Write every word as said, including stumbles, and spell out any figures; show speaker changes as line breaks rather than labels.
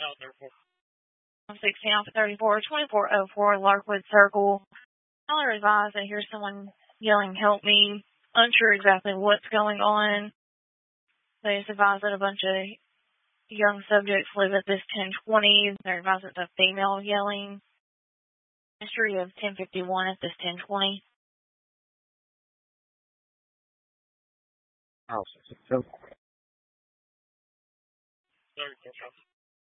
I'm sixteen off of thirty-four, twenty-four oh four Larkwood Circle. Caller advised I hear someone yelling, "Help me." Unsure exactly what's going on. They just advised that a bunch of young subjects live at this ten twenty. They're advised it's a female yelling. History of ten fifty-one at this ten twenty.
Oh, so, so.